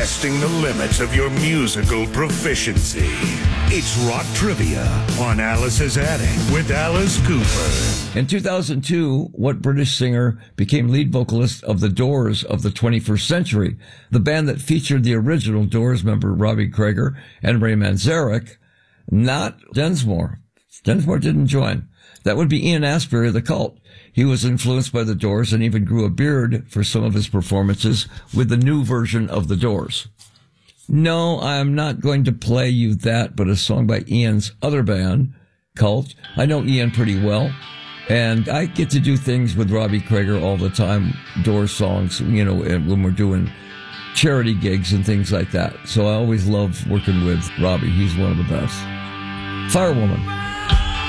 testing the limits of your musical proficiency. It's Rock Trivia on Alice's Attic with Alice Cooper. In 2002, what British singer became lead vocalist of The Doors of the 21st century, the band that featured the original Doors member Robbie Krieger and Ray Manzarek? Not Densmore. Densmore didn't join. That would be Ian Astbury of The Cult. He was influenced by The Doors and even grew a beard for some of his performances with the new version of The Doors. No, I'm not going to play you that, but a song by Ian's other band, Cult. I know Ian pretty well, and I get to do things with Robbie Krieger all the time, Doors songs, when we're doing charity gigs and things like that. So I always love working with Robbie. He's one of the best. Firewoman.